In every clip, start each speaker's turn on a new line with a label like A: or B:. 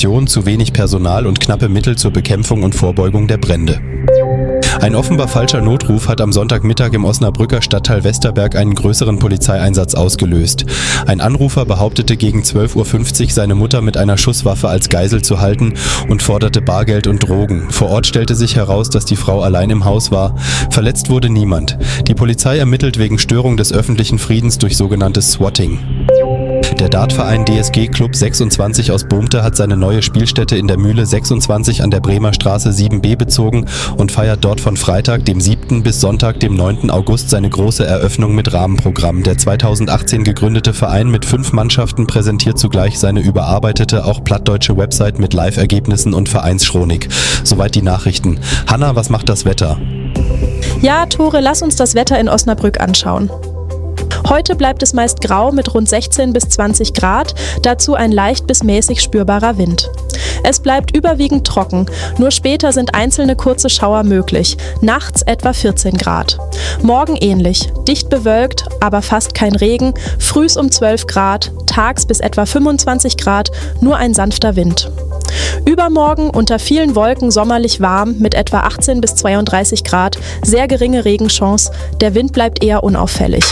A: zu wenig Personal und knappe Mittel zur Bekämpfung und Vorbeugung der Brände. Ein offenbar falscher Notruf hat am Sonntagmittag im Osnabrücker Stadtteil Westerberg einen größeren Polizeieinsatz ausgelöst. Ein Anrufer behauptete gegen 12:50 Uhr seine Mutter mit einer Schusswaffe als Geisel zu halten und forderte Bargeld und Drogen. Vor Ort stellte sich heraus, dass die Frau allein im Haus war. Verletzt wurde niemand. Die Polizei ermittelt wegen Störung des öffentlichen Friedens durch sogenanntes Swatting. Der Dartverein DSG Club 26 aus Bohmte hat seine neue Spielstätte in der Mühle 26 an der Bremer Straße 7b bezogen und feiert dort von Freitag, dem 7. bis Sonntag, dem 9. August seine große Eröffnung mit Rahmenprogramm. Der 2018 gegründete Verein mit 5 Mannschaften präsentiert zugleich seine überarbeitete, auch plattdeutsche Website mit Live-Ergebnissen und Vereinschronik. Soweit die Nachrichten. Hanna, was macht das Wetter?
B: Ja, Tore, lass uns das Wetter in Osnabrück anschauen. Heute bleibt es meist grau mit rund 16 bis 20 Grad, dazu ein leicht bis mäßig spürbarer Wind. Es bleibt überwiegend trocken, nur später sind einzelne kurze Schauer möglich, nachts etwa 14 Grad. Morgen ähnlich, dicht bewölkt, aber fast kein Regen, frühs um 12 Grad, tags bis etwa 25 Grad, nur ein sanfter Wind. Übermorgen unter vielen Wolken sommerlich warm mit etwa 18 bis 32 Grad, sehr geringe Regenchance, der Wind bleibt eher unauffällig.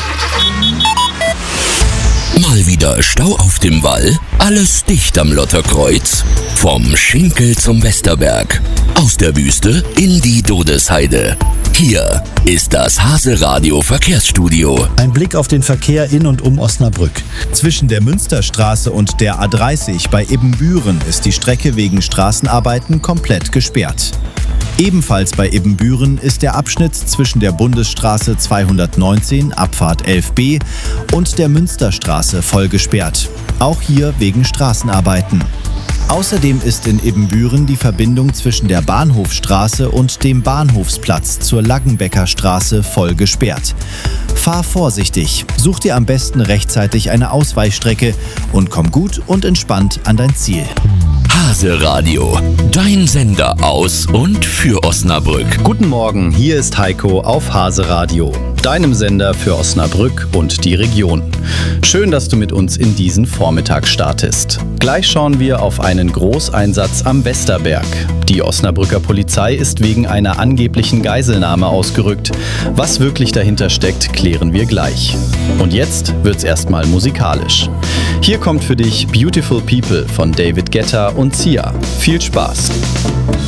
C: Mal wieder Stau auf dem Wall, alles dicht am Lotterkreuz. Vom Schinkel zum Westerberg, aus der Wüste in die Dodesheide. Hier ist das Hase-Radio Verkehrsstudio.
D: Ein Blick auf den Verkehr in und um Osnabrück. Zwischen der Münsterstraße und der A30 bei Ibbenbüren ist die Strecke wegen Straßenarbeiten komplett gesperrt. Ebenfalls bei Ibbenbüren ist der Abschnitt zwischen der Bundesstraße 219, Abfahrt 11b, und der Münsterstraße voll gesperrt. Auch hier wegen Straßenarbeiten. Außerdem ist in Ibbenbüren die Verbindung zwischen der Bahnhofstraße und dem Bahnhofsplatz zur Laggenbecker Straße voll gesperrt. Fahr vorsichtig, such dir am besten rechtzeitig eine Ausweichstrecke und komm gut und entspannt an dein Ziel.
C: Hase-Radio, dein Sender aus und für Osnabrück.
E: Guten Morgen, hier ist Heiko auf Hase-Radio, deinem Sender für Osnabrück und die Region. Schön, dass du mit uns in diesen Vormittag startest. Gleich schauen wir auf einen Großeinsatz am Westerberg. Die Osnabrücker Polizei ist wegen einer angeblichen Geiselnahme ausgerückt. Was wirklich dahinter steckt, klären wir gleich. Und jetzt wird's erstmal musikalisch. Hier kommt für dich Beautiful People von David Guetta und Sia. Viel Spaß!